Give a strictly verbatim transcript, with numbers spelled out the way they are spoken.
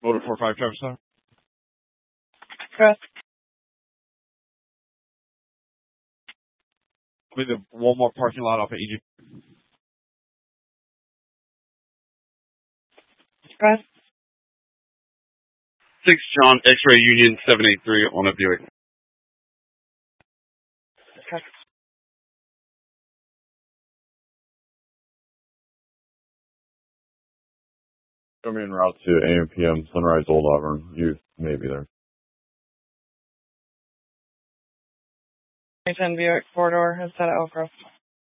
Motor four five Travis Star. Press. With the Walmart parking lot off of E G. Press. Six John X-Ray Union seven eight three on a Buick. Press. Coming en route to A M P M Sunrise Old Auburn. You may be there. ten Buick four door has set at Oak Grove.